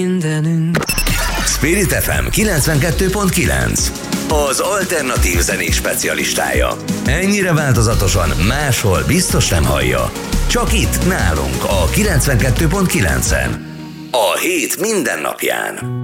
mindenünk. Spirit FM 92.9, az alternatív zenés specialistája. Ennyire változatosan máshol biztos nem hallja. Csak itt nálunk a 92.9-en. A hét minden napján.